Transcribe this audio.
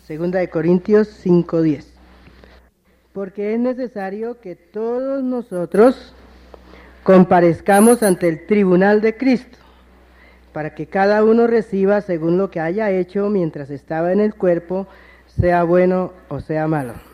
Segunda de Corintios 5:10. Porque es necesario que todos nosotros comparezcamos ante el tribunal de Cristo, para que cada uno reciba según lo que haya hecho mientras estaba en el cuerpo, sea bueno o sea malo.